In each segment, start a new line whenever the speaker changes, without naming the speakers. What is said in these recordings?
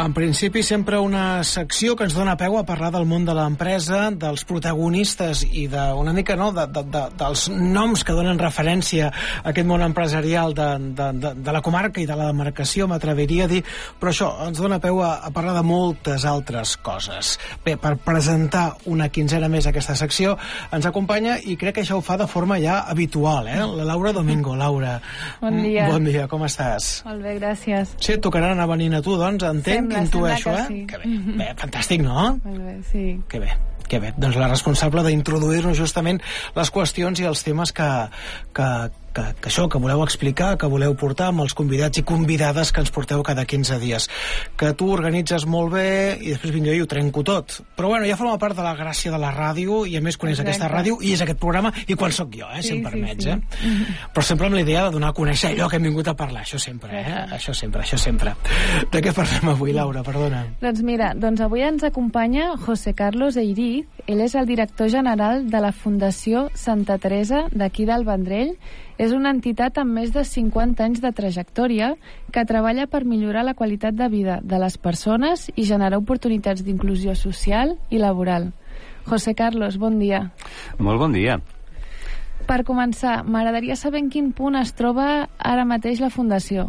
En principi, sempre una secció que ens dona peu a parlar del món de l'empresa, dels protagonistes i una mica dels noms que donen referència a aquest món empresarial de la comarca i de la demarcació, m'atreviria a dir, però això ens dona peu a parlar de moltes altres coses. Bé, per presentar una quinzena més aquesta secció, ens acompanya, i crec que això ho fa de forma ja habitual, la Laura Domingo. Laura,
bon dia.
Bon dia, com estàs?
Molt bé, gràcies.
Sí, et tocarà anar venint a tu, doncs, entenc, intueixo,
sí.
Que bé. Bé, fantàstic, no?
Molt bé, sí.
Que bé. Doncs la responsable d'introduir-nos justament les qüestions i els temes que voleu explicar, que voleu portar amb els convidats i convidades que ens porteu cada 15 dies. Que tu organitzes molt bé i després vinc jo i ho trenco tot. Però bueno, ja forma part de la gràcia de la ràdio i a més quan és aquesta ràdio i és aquest programa i quan sóc jo, si em permets. Però sempre amb la idea de donar a conèixer allò que hem vingut a parlar. Això sempre, Això sempre. De què parlem avui, Laura? Perdona.
Doncs mira, avui ens acompanya José Carlos Eiriz. Ell és el director general de la Fundació Santa Teresa d'aquí del Vendrell. És una entitat amb més de 50 anys de trajectòria que treballa per millorar la qualitat de vida de les persones i generar oportunitats d'inclusió social i laboral. José Carlos, bon dia.
Molt bon dia.
Per començar, m'agradaria saber en quin punt es troba ara mateix la Fundació.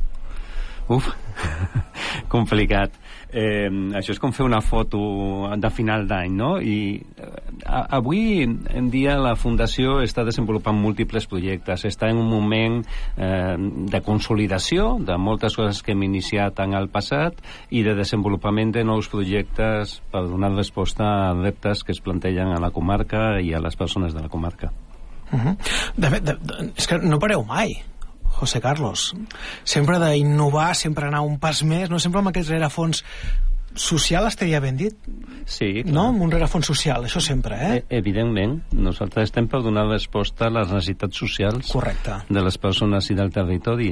Complicat. Això és com fer una foto de final d'any, no? I avui en dia la Fundació està desenvolupant múltiples projectes. Està en un moment de consolidació de moltes coses que hem iniciat en el passat i de desenvolupament de nous projectes per donar resposta a reptes que es plantegen a la comarca i a les persones de la comarca.
De fet, és que no pareu mai, José Carlos. Sempre d'innovar, sempre anar un pas més, no? Sempre amb aquest rerefons social, estaria ben dit?
Sí, clar.
No? Amb un rerefons social, això sempre,
Evidentment. Nosaltres estem per donar resposta a les necessitats socials de les persones i del territori.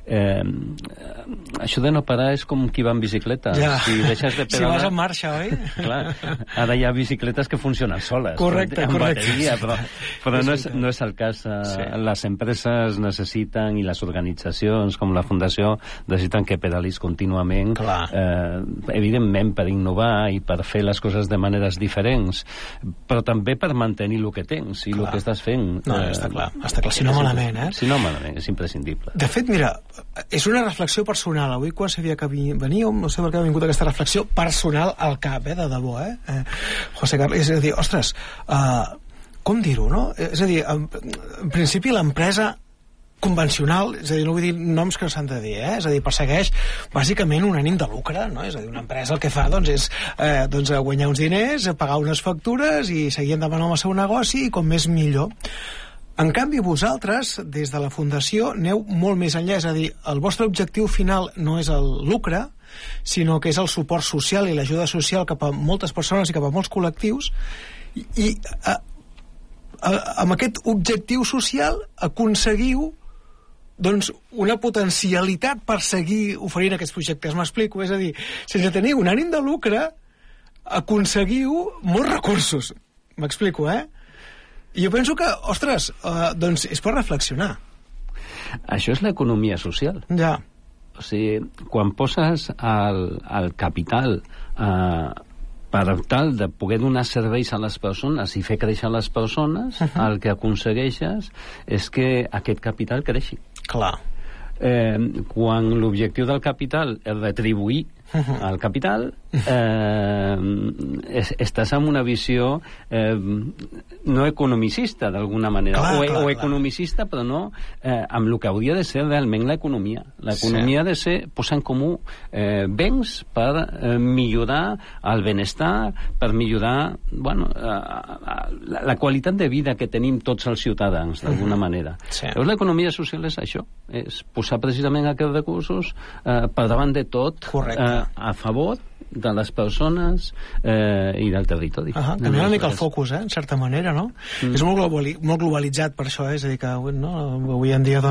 Això de no parar és com qui va en bicicleta. Si deixes de pedalar...
Si vas en marxa, oi?
Clar, ara hi ha bicicletes que funcionen soles.
Correcte.
Bateria, però no és el cas. Les empreses necessiten, i les organitzacions com la Fundació necessiten que pedalis contínuament. Evidentment per innovar i per fer les coses de maneres diferents, però també per mantenir el que tens i el que estàs fent.
No, està clar. Si no malament,
Si no malament, és imprescindible.
De fet, mira, és una reflexió personal. Avui, quan sabia que veníeu, no sé per què ha vingut aquesta reflexió personal al cap, de debò, José Carlos. És a dir, ostres, com dir-ho, no? És a dir, en principi l'empresa convencional, és a dir, no vull dir noms que no s'han de dir, és a dir, persegueix bàsicament un ànim de lucre, no? És a dir, una empresa el que fa, és guanyar uns diners, pagar unes factures i seguir endavant amb el seu negoci, i com més millor. En canvi, vosaltres, des de la Fundació, aneu molt més enllà, és a dir, el vostre objectiu final no és el lucre, sinó que és el suport social i l'ajuda social cap a moltes persones i cap a molts col·lectius, i amb aquest objectiu social aconseguiu una potencialitat per seguir oferint aquests projectes. M'explico? És a dir, sense tenir un ànim de lucre, aconseguiu molts recursos. M'explico, I jo penso que, ostres, és per reflexionar.
Això és l'economia social.
Ja.
O sigui, quan poses el capital per tal de poder donar serveis a les persones i fer créixer les persones, el que aconsegueixes és que aquest capital creixi.
Clar.
Quan l'objectiu del capital és retribuir el capital, estàs amb una visió no economicista, d'alguna manera, o economicista, però no amb el que hauria de ser realment l'economia. L'economia ha de ser posar en comú béns per millorar el benestar, per millorar la qualitat de vida que tenim tots els ciutadans, d'alguna manera. Llavors l'economia social és això, és posar precisament aquests recursos per davant de tot, a favor de les persones i del territori.
També una mica el focus, en certa manera, no? És molt globalitzat per això, és a dir, que avui en dia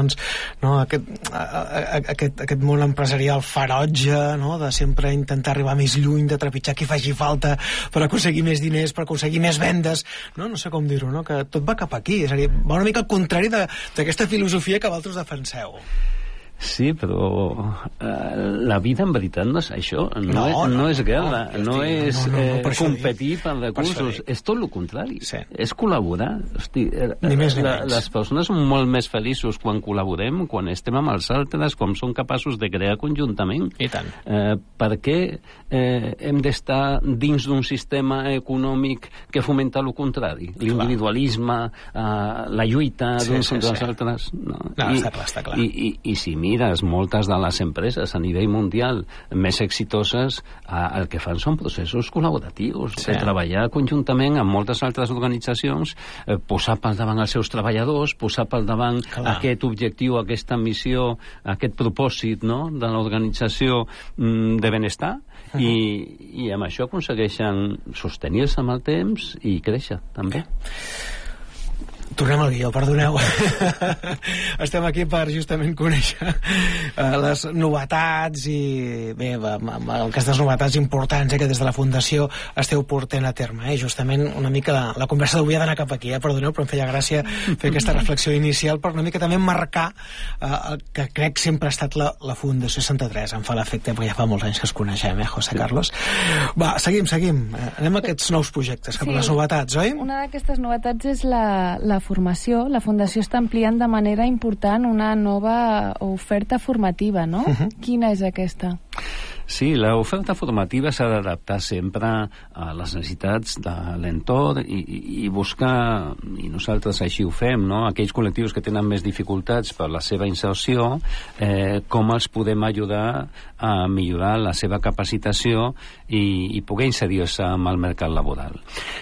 aquest món empresarial ferotge, de sempre intentar arribar més lluny, de trepitjar qui faci falta per aconseguir més diners, per aconseguir més vendes, no sé com dir-ho, que tot va cap aquí, és a dir, va una mica al contrari d'aquesta filosofia que vosaltres defenseu.
Sí, però la vida en veritat no és això. No és guerra, no és competir per recursos. És tot el contrari. És col·laborar. Hosti, les persones són molt més feliços quan col·laborem, quan estem amb els altres, quan som capaços de crear conjuntament.
I tant.
Per què hem d'estar dins d'un sistema econòmic que fomenta el contrari? L'individualisme, la lluita d'uns contra els altres.
Està clar.
I si mires, moltes de les empreses a nivell mundial més exitoses el que fan són processos col·laboratius, de treballar conjuntament amb moltes altres organitzacions, posar pel davant els seus treballadors, posar pel davant aquest objectiu, aquesta missió, aquest propòsit, no?, de l'organització de benestar, i amb això aconsegueixen sostenir-se amb el temps i créixer, també.
Tornem al guió, perdoneu. Estem aquí per justament conèixer les novetats i bé, aquestes novetats importants que des de la Fundació esteu portant a terme. Justament una mica la conversa d'avui ha d'anar cap aquí, perdoneu, però em feia gràcia fer aquesta reflexió inicial per una mica també marcar el que crec sempre ha estat la Fundació Santa Teresa. Em fa l'efecte, perquè ja fa molts anys que es coneixem, José Carlos. Va, seguim. Anem a aquests nous projectes, cap a les novetats, oi?
Una d'aquestes novetats és la formació. La Fundació està ampliant de manera important una nova oferta formativa, no? Quina és aquesta?
Sí, l'oferta formativa s'ha d'adaptar sempre a les necessitats de l'entorn i buscar, i nosaltres així ho fem, no?, aquells col·lectius que tenen més dificultats per la seva inserció, com els podem ajudar a millorar la seva capacitació i poder inserir-se amb el mercat laboral.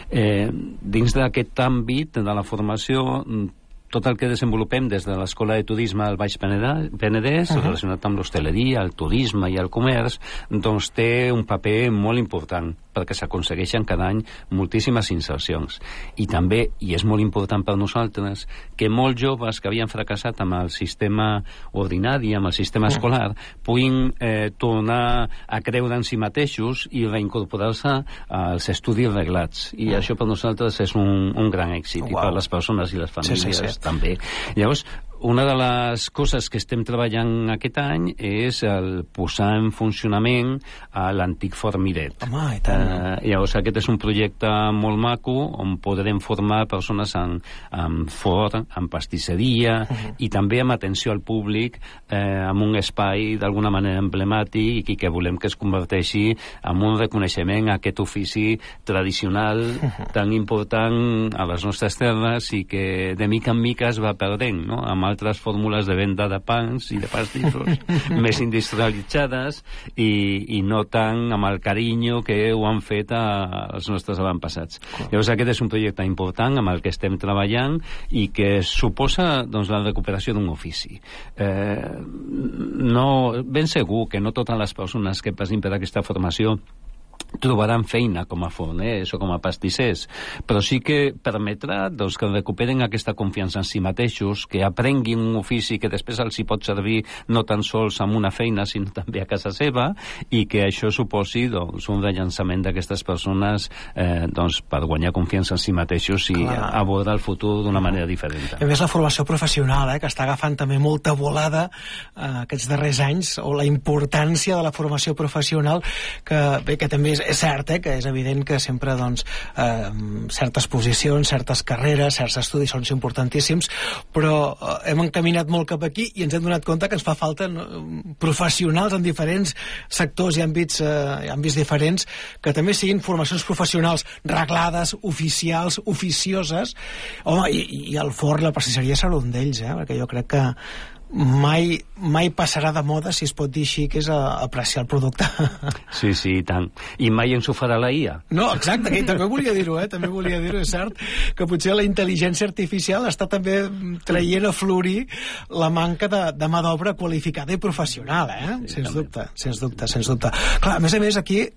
Dins d'aquest àmbit de la formació, tot el que desenvolupem des de l'Escola de Turisme al Baix Penedès, relacionat amb l'hostaleria, el turisme i el comerç, doncs té un paper molt important, perquè s'aconsegueixen cada any moltíssimes insercions. I també, i és molt important per nosaltres, que molts joves que havien fracassat amb el sistema ordinari, amb el sistema escolar, puguin tornar a creure en si mateixos i reincorporar-se als estudis reglats. I això per nosaltres és un gran èxit, i per les persones i les famílies també. Llavors, una de les coses que estem treballant aquest any és el posar en funcionament l'antic Fort Miret.
Home, i tant.
Llavors, aquest és un projecte molt maco on podrem formar persones en forn, en pastisseria i també amb atenció al públic, amb un espai d'alguna manera emblemàtic i que volem que es converteixi en un reconeixement a aquest ofici tradicional tan important a les nostres terres i que de mica en mica es va perdent, no?, amb altres fórmules de venda de pans i de pastissos més industrialitzades i no tant amb el carinyo que ho han fet els nostres avantpassats. Llavors aquest és un projecte important amb el que estem treballant i que suposa, doncs, la recuperació d'un ofici. Ben segur que no totes les persones que passin per aquesta formació trobaran feina com a forners o com a pastissers, però sí que permetrà, doncs, que recuperen aquesta confiança en si mateixos, que aprenguin un ofici que després els hi pot servir no tan sols amb una feina, sinó també a casa seva, i que això suposi, doncs, un rellançament d'aquestes persones doncs, per guanyar confiança en si mateixos i abordar el futur d'una manera diferent.
A més, la formació professional, que està agafant també molta volada aquests darrers anys, o la importància de la formació professional, que també és cert, que és evident que sempre, doncs, certes posicions, certes carreres, certs estudis són importantíssims, però hem encaminat molt cap aquí i ens hem donat compte que ens fa falta professionals en diferents sectors i àmbits diferents, que també siguin formacions professionals reglades, oficials, oficioses. Home, i el forn, la pastisseria serà un d'ells, perquè jo crec que mai passarà de moda, si es pot dir així, que és apreciar el producte.
Sí, i tant. I mai ens ho farà la IA.
No, exacte, que també volia dir-ho, també volia dir-ho, és cert, que potser la intel·ligència artificial està també traient a florir la manca de mà d'obra qualificada i professional, sens dubte. Clar, a més, aquí,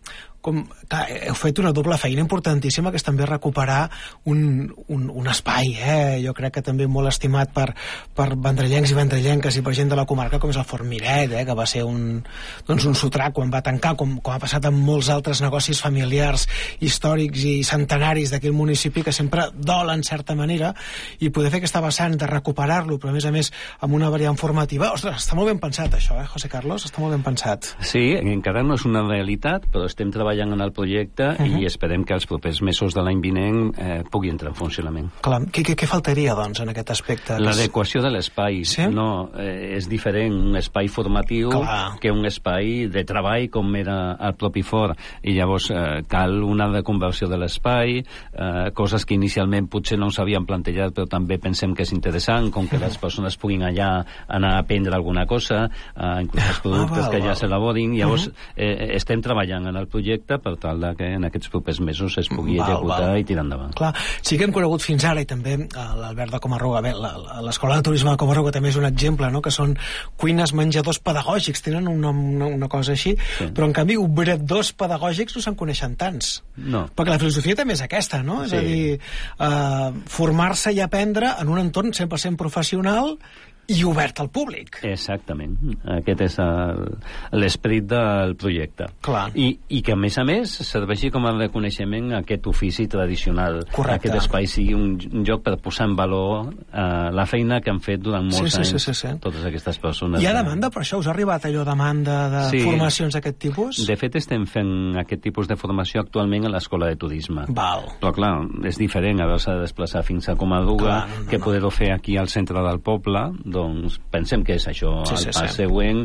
heu fet una doble feina importantíssima, que és també recuperar un espai, jo crec que també molt estimat per vendrellencs i vendrellenques i per gent de la comarca, com és el Forn Miret, que va ser un sotrac quan va tancar, com ha passat amb molts altres negocis familiars, històrics i centenaris d'aquell municipi, que sempre dol en certa manera, i poder fer aquesta vessant de recuperar-lo, però a més amb una variant formativa. Ostres, està molt ben pensat això, José Carlos? Està molt ben pensat.
Sí, encara no és una realitat, però estem treballant en el projecte i esperem que els propers mesos de l'any vinent pugui entrar en funcionament.
Clar, què faltaria, doncs, en aquest aspecte?
L'adequació de l'espai. Sí? No, és diferent un espai formatiu que un espai de treball com era el propi Forn, i llavors cal una reconversió de l'espai, coses que inicialment potser no s'havien plantejat, però també pensem que és interessant, com que les persones puguin allà anar a aprendre alguna cosa, inclús els productes que ja s'elaborin. Llavors estem treballant en el projecte per tal que en aquests propers mesos es pugui executar i tirar endavant.
Clar, sí que hem conegut fins ara, i també l'Albert de Comarruga, l'Escola de Turisme de Comarruga també és un exemple, que són cuines, menjadors pedagògics, tenen una cosa així, però en canvi obradors pedagògics no se'n coneixen tants.
No.
Perquè la filosofia també és aquesta, no? És a dir, formar-se i aprendre en un entorn 100% professional i obert al públic.
Exactament. Aquest és l'esperit del projecte.
Clar.
I que, a més, serveixi com a reconeixement a aquest ofici tradicional.
Correcte.
Aquest espai sigui un lloc per posar en valor la feina que han fet durant molts anys totes aquestes persones.
Hi ha demanda per això? Us ha arribat allò demanda de formacions d'aquest tipus?
De fet, estem fent aquest tipus de formació actualment a l'Escola de Turisme.
Val.
Però, clar, és diferent haver-se de desplaçar fins a Comadruga que poder-ho fer aquí al centre del poble. Doncs pensem que és això el pas següent.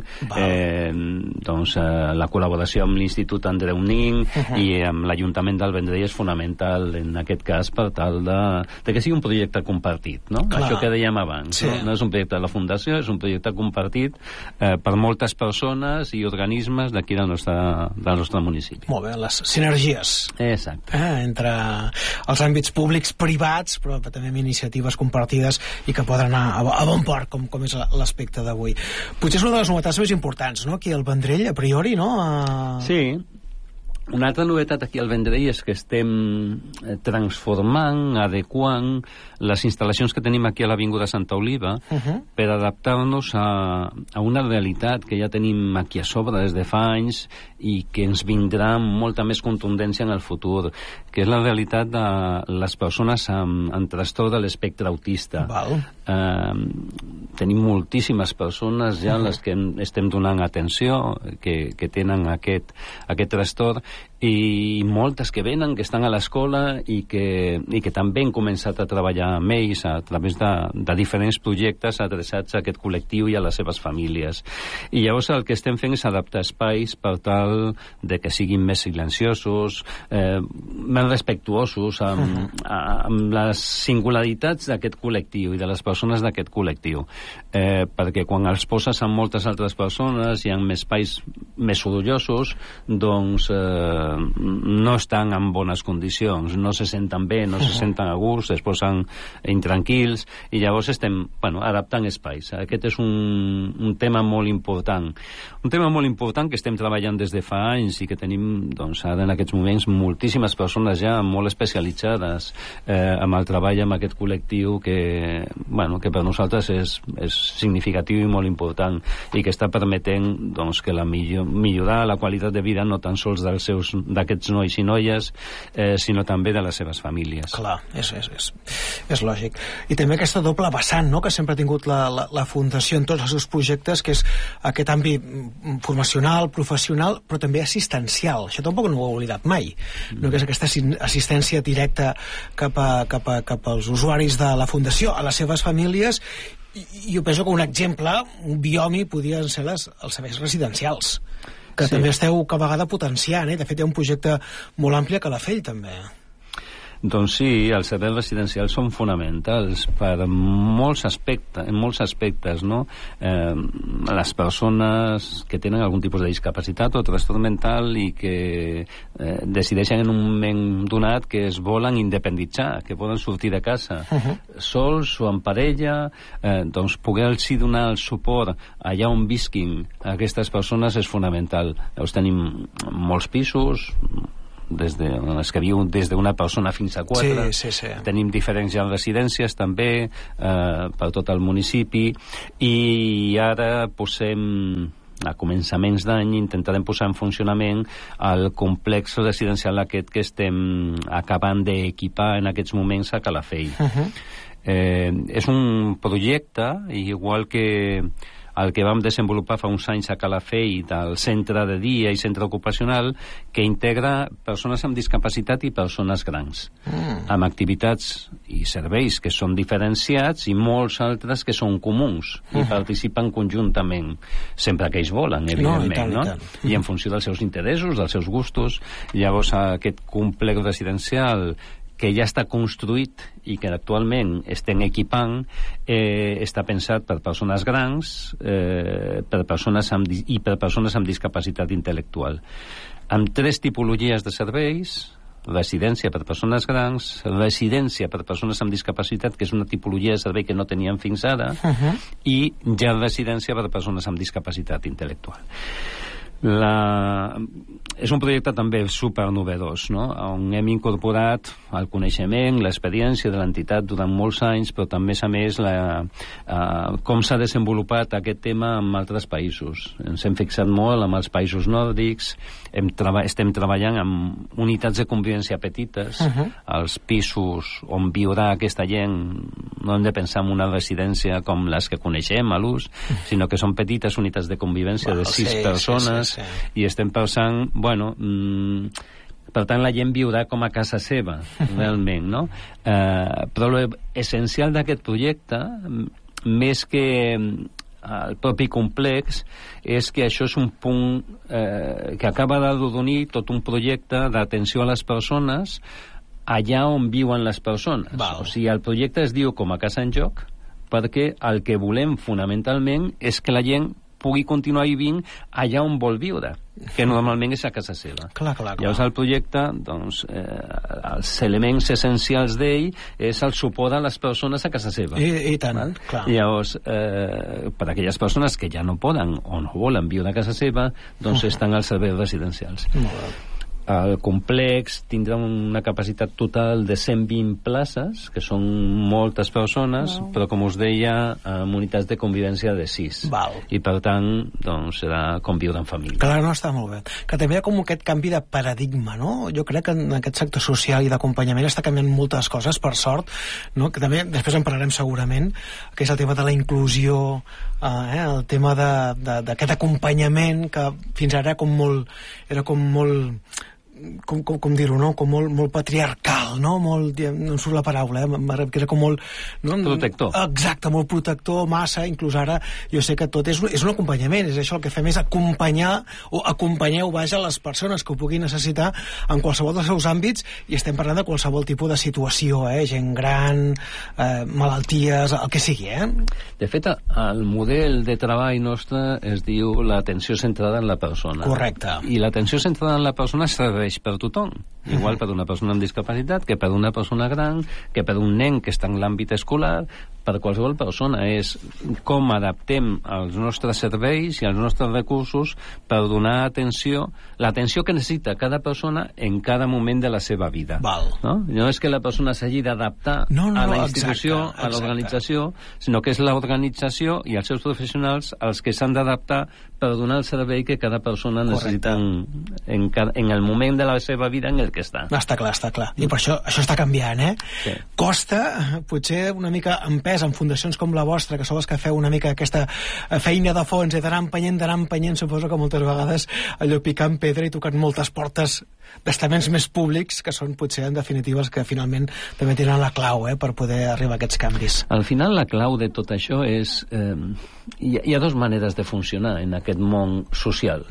Doncs la col·laboració amb l'Institut Andreu Nin i amb l'Ajuntament del Vendrell és fonamental en aquest cas per tal de que sigui un projecte compartit, no? Això que dèiem abans, no és un projecte de la Fundació, és un projecte compartit per moltes persones i organismes d'aquí del nostre municipi.
Molt bé, les sinergies.
Exacte.
Entre els àmbits públics, privats, però també amb iniciatives compartides i que poden anar a bon port, com és l'aspecte d'avui. Potser és una de les novetats més importants, no?, aquí al Vendrell, a priori, no?
Sí. Una altra novetat aquí al Vendrell és que estem transformant, adequant les instal·lacions que tenim aquí a l'Avinguda Santa Oliva per adaptar-nos a una realitat que ja tenim aquí a sobre des de fa anys i que ens vindrà amb molta més contundència en el futur, que és la realitat de les persones amb trastorn de l'espectre autista. Tenim moltíssimes persones ja a les que estem donant atenció, que tenen aquest trastorn, i moltes que venen, que estan a l'escola i que també han començat a treballar amb ells a través de diferents projectes adreçats a aquest col·lectiu i a les seves famílies. I llavors el que estem fent és adaptar espais per tal de que siguin més silenciosos, més respectuosos amb les singularitats d'aquest col·lectiu i de les persones d'aquest col·lectiu. Perquè quan els poses amb moltes altres persones i en espais més sorollosos, doncs no estan en bones condicions, no se senten bé, no se senten a gust, es posen intranquils, i llavors estem adaptant espais. Aquest és un tema molt important. Un tema molt important que estem treballant des de fa anys i que tenim, doncs, ara en aquests moments moltíssimes persones ja molt especialitzades amb el treball amb aquest col·lectiu que per nosaltres és significatiu i molt important i que està permetent, doncs, que millorar la qualitat de vida no tan sols d'aquests nois i noies, sinó també de les seves famílies.
Clar, és lògic. I també aquesta doble vessant, no?, que sempre ha tingut la Fundació en tots els seus projectes, que és aquest àmbit formacional, professional, però també assistencial. Això tampoc no ho he oblidat mai, no?, que és aquesta assistència directa cap als usuaris de la Fundació, a les seves famílies. I jo penso que un exemple, un biomi, podrien ser els serveis residencials, que també esteu cada vegada potenciant, De fet, hi ha un projecte molt ampli a Calafell, també.
Doncs sí, els serveis residencials són fonamentals per molts aspectes, no? Les persones que tenen algun tipus de discapacitat o trastorn mental i que decideixen en un moment donat que es volen independitzar, que volen sortir de casa sols o en parella, doncs poder-los donar el suport allà on visquin aquestes persones és fonamental. Llavors tenim molts pisos, els que viuen des d'una persona fins a 4.
Sí.
Tenim diferents ja residències també per tot el municipi, i ara posem, a començaments d'any, intentarem posar en funcionament el complex residencial aquest que estem acabant d'equipar en aquests moments a Calafell. És un projecte, igual que el que vam desenvolupar fa uns anys a Calafell, del centre de dia i centre ocupacional, que integra persones amb discapacitat i persones grans, amb activitats i serveis que són diferenciats i molts altres que són comuns i participen conjuntament, sempre que ells volen, evidentment, no? I en funció dels seus interessos, dels seus gustos. Llavors, aquest complex residencial que ja està construït i que actualment estem equipant, està pensat per persones grans per persones amb discapacitat intel·lectual, amb 3 tipologies de serveis: residència per persones grans, residència per persones amb discapacitat, que és una tipologia de servei que no teníem fins ara, i ja residència per persones amb discapacitat intel·lectual. És un projecte també super novedós, no? On hem incorporat el coneixement, l'experiència de l'entitat durant molts anys, però també, a més, com s'ha desenvolupat aquest tema en altres països. Ens hem fixat molt en els països nòrdics, estem treballant amb unitats de convivència petites, els pisos on viurà aquesta gent. No hem de pensar en una residència com les que coneixem a l'ús, sinó que són petites unitats de convivència de 6 persones. I estem pensant, per tant, la gent viurà com a casa seva, realment, no? Però l'essencial d'aquest projecte, més que el propi complex, és que això és un punt que acaba d'arrodonir tot un projecte d'atenció a les persones allà on viuen les persones. O sigui, el projecte es diu Com a casa en joc, perquè el que volem fonamentalment és que la gent pugui continuar vivint allà on vol viure, que normalment és a casa seva.
Clar.
Llavors el projecte, doncs, els elements essencials d'ell és el suport a les persones a casa seva.
I tant, clar.
Llavors, per a aquelles persones que ja no poden o no volen viure a casa seva, doncs estan als serveis residencials.
Molt bé.
El complex tindrà una capacitat total de 120 places, que són moltes persones, però, com us deia, amb unitats de convivència de 6. I, per tant, doncs, serà com viure en família.
Clar, no, està molt bé. Que també hi ha com aquest canvi de paradigma, no? Jo crec que en aquest sector social i d'acompanyament està canviant moltes coses, per sort, no? Que també, després en parlarem segurament, que és el tema de la inclusió, el tema d'aquest acompanyament que fins ara era com molt com dir-ho, no? Com molt patriarcal, no? Molt, no em surt la paraula, que era com molt... No?
Protector.
Exacte, molt protector, massa, inclús ara jo sé que tot és un acompanyament, és això, el que fem és acompanyar, o acompanyeu, vaja, les persones que ho puguin necessitar en qualsevol dels seus àmbits, i estem parlant de qualsevol tipus de situació, gent gran, malalties, el que sigui,
De fet, el model de treball nostre es diu l'atenció centrada en la persona.
Correcte.
I l'atenció centrada en la persona serveix per tothom, igual per una persona amb discapacitat, que per una persona gran, que per un nen que està en l'àmbit escolar, per qualsevol persona. És com adaptem els nostres serveis i els nostres recursos per donar atenció, l'atenció que necessita cada persona en cada moment de la seva vida. No és que la persona s'hagi d'adaptar a la institució, a l'organització, sinó que és l'organització i els seus professionals els que s'han d'adaptar per donar el servei que cada persona necessita en el moment de la seva vida en el que està.
Està clar. I per això està canviant, Sí. Costa, potser una mica empès en fundacions com la vostra, que sou els que feu una mica aquesta feina de fons, d'anar empenyent, suposo que moltes vegades allò picant pedra i tocant moltes portes d'estaments més públics, que són potser en definitiva els que finalment també tenen la clau per poder arribar a aquests canvis.
Al final la clau de tot això és... hi ha dues maneres de funcionar en aquest món social.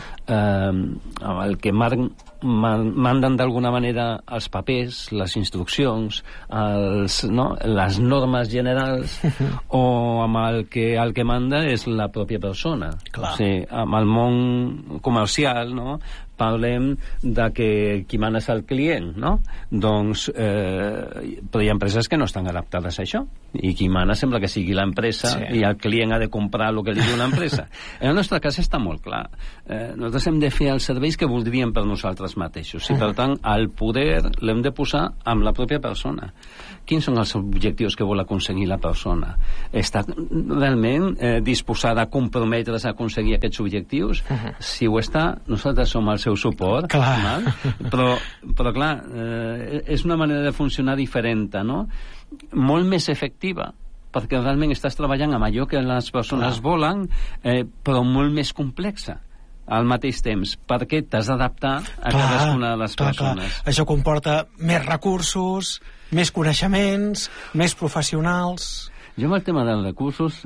El que manden d'alguna manera els papers, les instruccions, les normes generals, o amb el que manda és la pròpia persona. O sigui, amb el món comercial, parlem de que qui mana és el client, no? Doncs, però hi ha empreses que no estan adaptades a això, i qui mana sembla que sigui l'empresa, i el client ha de comprar el que li diu l'empresa. En el nostre cas està molt clar. Nosaltres hem de fer els serveis que voldríem per nosaltres mateixos, i per tant el poder l'hem de posar amb la pròpia persona. Quins són els objectius que vol aconseguir la persona? Està realment disposada a comprometre's a aconseguir aquests objectius? Si ho està, nosaltres som el seu suport. Però clar, és una manera de funcionar diferent, no? Molt més efectiva, perquè realment estàs treballant amb allò que les persones volen, però molt més complexa al mateix temps, perquè t'has d'adaptar a cadascuna de les persones.
Això comporta més recursos, més coneixements, més professionals.
Jo amb el tema dels recursos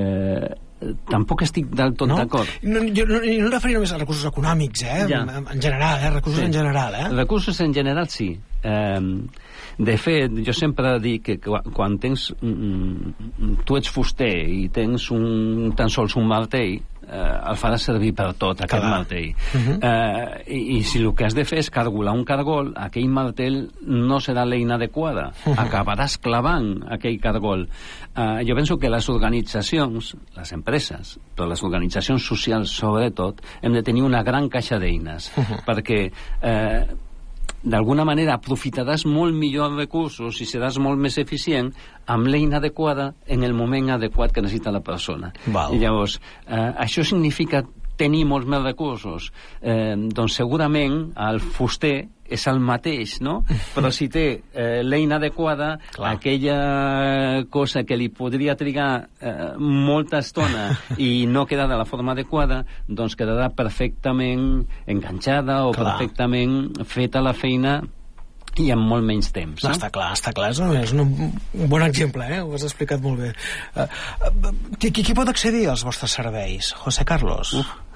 tampoc estic del tot d'acord.
Jo no em referia només a recursos econòmics, en general, recursos en general.
Recursos en general, sí. De fet, jo sempre dic que quan tens tu ets fuster i tens tan sols un martell, el faràs servir per tot, aquest martell. I si el que has de fer és cargolar un cargol, aquell martell no serà l'eina adequada. Acabaràs clavant aquell cargol. Jo penso que les organitzacions, les empreses, però les organitzacions socials sobretot, hem de tenir una gran caixa d'eines, perquè d'alguna manera aprofitaràs molt millor els recursos i seràs molt més eficient amb l'eina adequada en el moment adequat que necessita la persona. I llavors, això significa tenir molts més recursos. Doncs segurament el fuster és el mateix, no? Però si té l'eina adequada, aquella cosa que li podria trigar molta estona i no quedar de la forma adequada, doncs quedarà perfectament enganxada o perfectament feta la feina i amb molt menys temps.
Està clar. És un bon exemple, ho has explicat molt bé. Qui pot accedir als vostres serveis, José Carlos?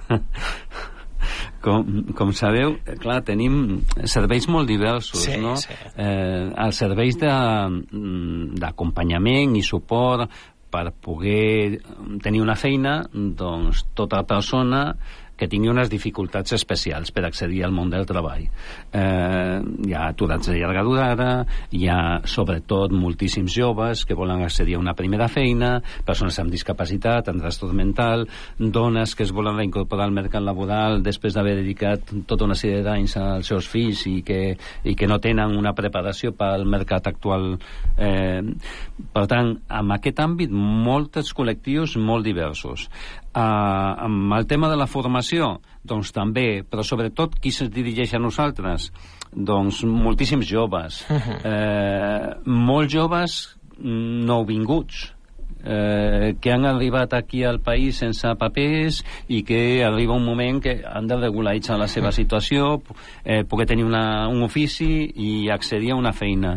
Com sabeu, clar, tenim serveis molt diversos, no? Els serveis d'acompanyament i suport per poder tenir una feina, doncs tota persona que tingui unes dificultats especials per accedir al món del treball. Hi ha aturats de llarga durada, hi ha sobretot moltíssims joves que volen accedir a una primera feina, persones amb discapacitat, amb trastorn mental, dones que es volen reincorporar al mercat laboral després d'haver dedicat tota una sèrie d'anys als seus fills i que no tenen una preparació pel mercat actual. Per tant, en aquest àmbit, molts col·lectius molt diversos. Amb el tema de la formació, doncs també, però sobretot qui se'ns dirigeix a nosaltres? Doncs moltíssims joves, molts joves nouvinguts, que han arribat aquí al país sense papers i que arriba un moment que han de regularitzar la seva situació, poder tenir un ofici i accedir a una feina.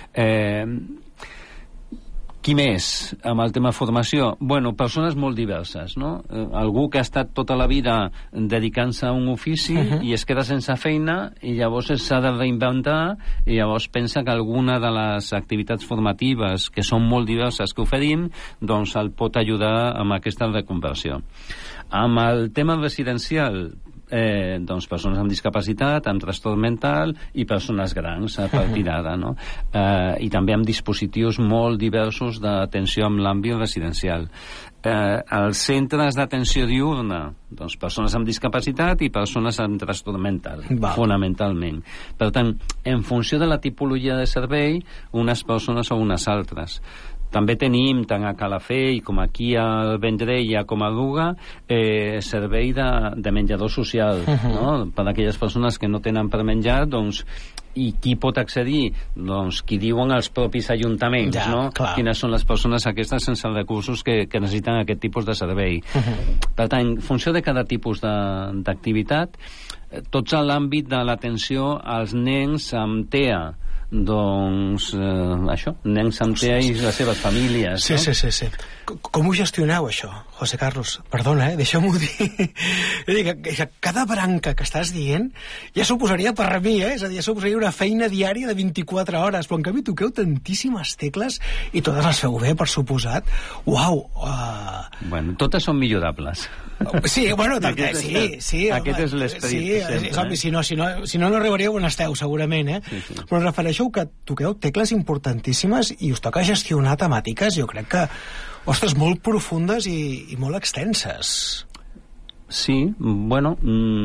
Qui més amb el tema formació? Bueno, persones molt diverses, no? Algú que ha estat tota la vida dedicant-se a un ofici i es queda sense feina i llavors s'ha de reinventar i llavors pensa que alguna de les activitats formatives que són molt diverses que oferim, doncs el pot ajudar amb aquesta reconversió. Amb el tema residencial, doncs persones amb discapacitat, amb trastorn mental i persones grans a partir d'ara, no? I també amb dispositius molt diversos d'atenció en l'àmbit residencial. Els centres d'atenció diurna, doncs persones amb discapacitat i persones amb trastorn mental, fonamentalment. Per tant, en funció de la tipologia de servei, unes persones o unes altres. També tenim, tant a Calafell com aquí al Vendrell i a Comadruga, servei de menjador social, no? Per a aquelles persones que no tenen per menjar, doncs, i qui pot accedir? Doncs qui diuen els propis ajuntaments, no? Quines són les persones aquestes sense recursos que necessiten aquest tipus de servei. Per tant, en funció de cada tipus d'activitat, tots a l'àmbit de l'atenció als nens amb TEA, doncs això, nens amb TEA i les seves famílies.
Sí. Com ho gestioneu, això, José Carlos, perdona, deixa'm-ho dir. Que cada branca que estàs dient ja suposaria per a mi, és a dir, ja suposaria una feina diària de 24 hores, però en canvi toqueu tantíssimes tecles i totes les feu bé, per suposat. Uau!
Bueno, totes són millorables.
Sí, bueno, sí.
Aquest és l'esperit sempre.
És obvi, si no arribaríeu on esteu, segurament,
Sí.
Però refereixo que toqueu tecles importantíssimes i us toca gestionar temàtiques, jo crec que, ostres, molt profundes i molt extenses.
Sí, bueno,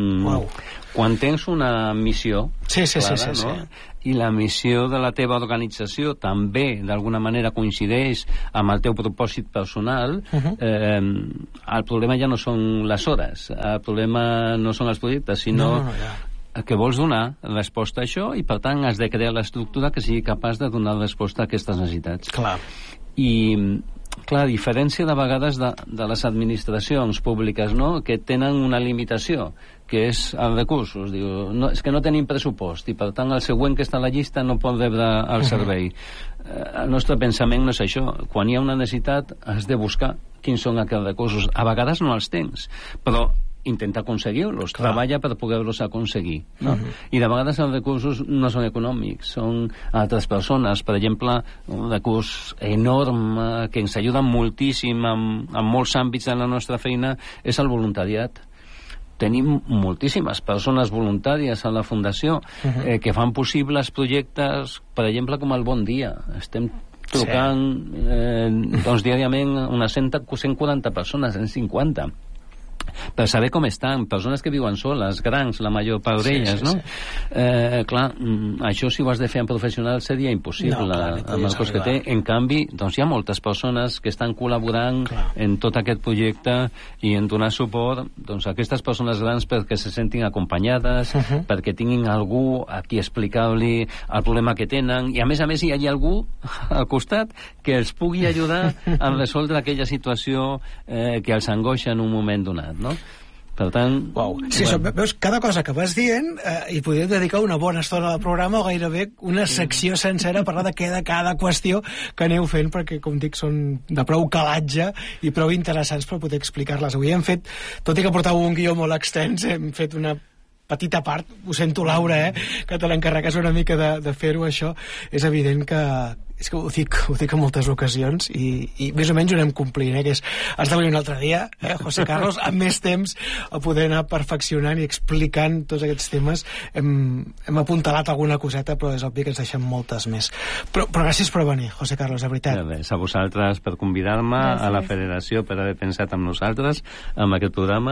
quan tens una missió clara, no? I la missió de la teva organització també d'alguna manera coincideix amb el teu propòsit personal, el problema ja no són les hores, el problema no són els projectes, sinó que vols donar resposta a això i per tant has de crear l'estructura que sigui capaç de donar resposta a aquestes necessitats.
Clar.
I clar, a diferència de vegades de les administracions públiques, no?, que tenen una limitació, que és els recursos. Diu, no, és que no tenim pressupost i per tant el següent que està a la llista no pot rebre el servei. El nostre pensament no és això. Quan hi ha una necessitat has de buscar quins són aquests recursos. A vegades no els tens, però intenta aconseguir-los, treballa per poder-los aconseguir, no? I de vegades els recursos no són econòmics, són altres persones. Per exemple, un recurs enorme que ens ajuda moltíssim en molts àmbits de la nostra feina és el voluntariat. Tenim moltíssimes persones voluntàries a la Fundació que fan possibles projectes, per exemple, com el Bon Dia. Estem trucant doncs, diàriament unes 140 persones, 150, per saber com estan, persones que viuen soles, grans, la major part d'elles, no? Clar, això si ho has de fer en professional seria impossible amb el cost que té. En canvi, doncs hi ha moltes persones que estan col·laborant en tot aquest projecte i en donar suport doncs, a aquestes persones grans perquè se sentin acompanyades, perquè tinguin algú a qui explicar-li el problema que tenen, i a més hi hagi algú al costat que els pugui ajudar a resoldre aquella situació que els angoixa en un moment donat, no? Per tant...
Sí, veus, cada cosa que vas dient hi podríem dedicar una bona estona del programa o gairebé una secció sencera a parlar de cada qüestió que aneu fent, perquè, com dic, són de prou calatge i prou interessants per poder explicar-les. Avui hem fet, tot i que portàveu un guió molt extens, hem fet una petita part, ho sento, Laura, que te l'encarregues una mica de fer-ho, això. És evident que és que ho dic en moltes ocasions i més o menys ho anem complint, que és, has de venir un altre dia, José Carlos, amb més temps a poder anar perfeccionant i explicant tots aquests temes. Hem apuntalat alguna coseta, però és obvi que ens deixem moltes més. Però gràcies per venir, José Carlos, de veritat.
Res, a vosaltres per convidar-me, a la Federació per haver pensat en nosaltres, amb aquest programa,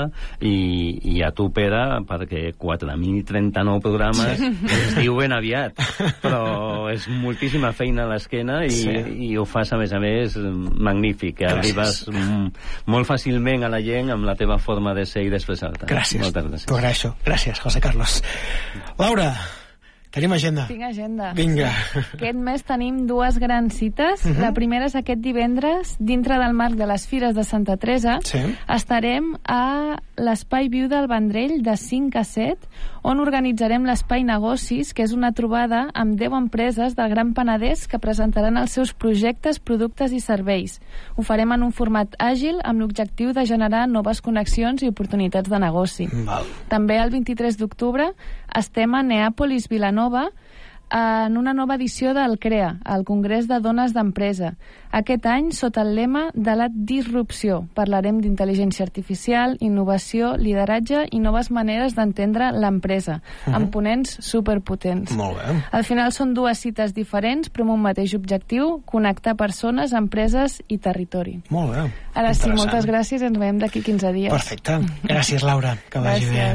i a tu, Pere, perquè 4.039 programes es diu ben aviat, però és moltíssima feina a l'esquena i ho fas, a més, magnífic. Arribes molt fàcilment a la gent amb la teva forma de ser i d'expressar-te.
Gràcies.
Moltes gràcies.
T'ho agraeixo. Gràcies, José Carlos. Laura, tenim agenda.
Tinc agenda.
Vinga.
Aquest mes tenim dues grans cites. La primera és aquest divendres, dintre del marc de les Fires de Santa Teresa. Estarem a l'Espai Viu del Vendrell de 5 a 7, on organitzarem l'Espai Negocis, que és una trobada amb 10 empreses del Gran Penedès que presentaran els seus projectes, productes i serveis. Ho farem en un format àgil amb l'objectiu de generar noves connexions i oportunitats de negoci. També el 23 d'octubre estem a Neàpolis, Vilanova, en una nova edició del CREA, el Congrés de Dones d'Empresa. Aquest any, sota el lema de la disrupció, parlarem d'intel·ligència artificial, innovació, lideratge i noves maneres d'entendre l'empresa, amb ponents superpotents.
Molt bé.
Al final són dues cites diferents, però amb un mateix objectiu: connectar persones, empreses i territori.
Molt bé.
Ara sí, moltes gràcies, ens veiem d'aquí 15 dies.
Perfecte. Gràcies, Laura. Que vagi bé.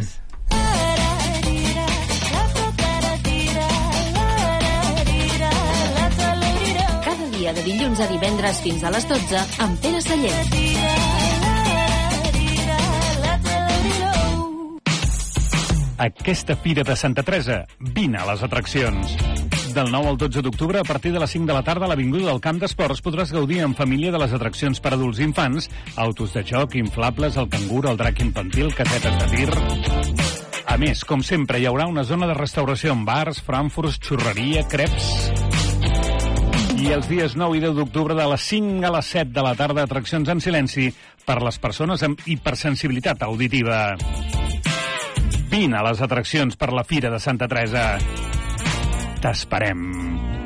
De dilluns a divendres fins a les 12 amb Pere Sallent.
Aquesta Fira de Santa Teresa, vine a les atraccions. Del 9 al 12 d'octubre, a partir de les 5 de la tarda, a l'Avinguda del Camp d'Esports podràs gaudir en família de les atraccions per adults i infants, autos de joc, inflables, el cangur, el drac infantil, casetes de tir. A més, com sempre, hi haurà una zona de restauració amb bars, frankfurts, xurreria, creps I els dies 9 i 10 d'octubre de les 5 a les 7 de la tarda, atraccions en silenci per les persones amb hipersensibilitat auditiva. Vine a les atraccions per la Fira de Santa Teresa. T'esperem.